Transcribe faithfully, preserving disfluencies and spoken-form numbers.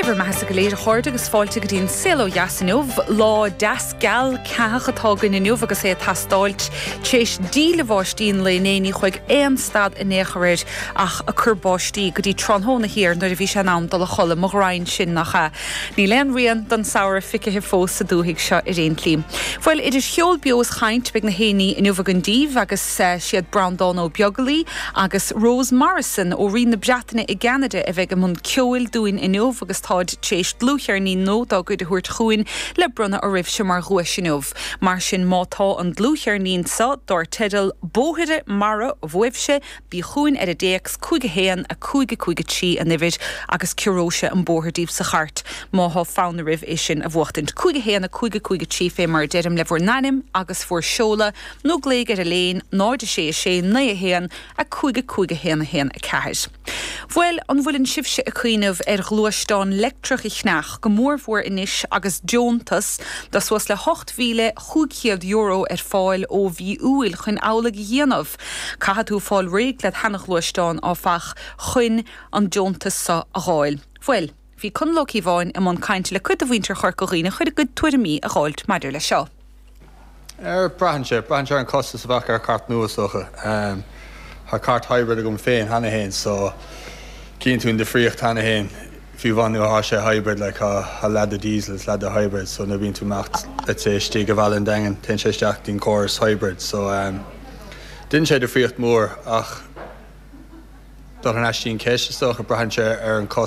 Bhar meas go léir chuirde agus fáilte go dtíon silo jasanmh lá deas gal cechatá gan inniuh agus é tastáilt tééis díle bháistín le néí chuig éon stad in nécharid ach a churbáistí go dtí tronthóna hir nuair a bhí sé nám dal a chola moghráin sin nachcha. Ní leon rion don saoir ficithe fós sa dúthaigh seo i réon clím. Fuil idir cheol bios chaint beag na héanaí inniuh gan díomh agus siad Brandon ó Beagalí agus Rose Morrison ó ri na breataine i Canada a bheith go mun ceol dúin inniuh agus táid tééis dlúchear ní nódá go de thuirt chuin le brunna a rih se mar ghuiisiinmh. Mar sin mátá an dlúchear nín sa dor tidal bóhiide mara bhuibse bí chuin ar a déex chuige héan a chuige chuige tí a nivid agus curóise an bóhirdíh sa chart. Mátha fána rih is sin a bhuachtint chuige héan a chuige chuige tí fé mar deirm le bhór nanim agus fuór seola nó gléig ar a léin náide sé a sé na a héan a chuige chuige héan a héan a ceir. Bhfuil an bhfuiln sibse a chuoineh ar ghlúisteán lectrach i chnach go mór mhór inis agus Joontas das was le hocht mhíle chuigcéad euro ar fáil ó bhí úil chun ála dhéanamh. Caithfidh tú fáil réig le hena ghlúisteán á fach chuin an Joontas sa a gháil. Bhfuil, bhí chun locí bháin am an cainte le chud a bhaintear chuir go riine chuir a go tuairimí a gháilt maidir le seo. Er brahanse, brahanse an costa sa bhacha ar cart nua socha. Um, Har cart hybrid a gom féin hana héin, so cín tú in de fríocht hana héin. Fiú bhainú a sé hybrid le ha lad a diesel, lad a hybrid, so na bhín tú macht, let's say, stig a bhal an dagen, ten sé steach dín chorus hybrid, so um, din sé de fríocht mór ach dot an eistín ceiste socha brahanse ar an costa